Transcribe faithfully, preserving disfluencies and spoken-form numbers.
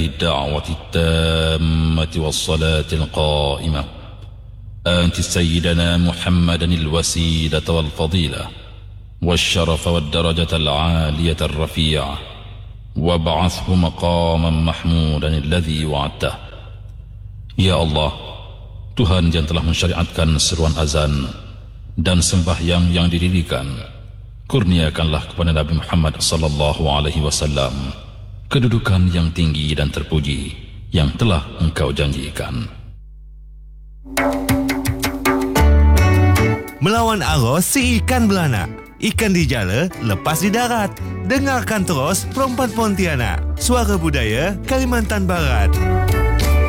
الدعوة التامة والصلاة القائمة آت سيدنا محمدا الوسيلة والفضيلة والشرف والدرجة العالية الرفيعة وابعثه مقاما محمودا الذي وعدته. Ya Allah, Tuhan yang telah mensyariatkan seruan azan dan sembahyang yang didirikan, kurniakanlah kepada Nabi Muhammad sallallahu alaihi wasallam kedudukan yang tinggi dan terpuji yang telah Engkau janjikan. Melawan arus si ikan beranak, ikan dijala lepas di darat. Dengarkan terus Perempuan Pontianak, suara budaya Kalimantan Barat.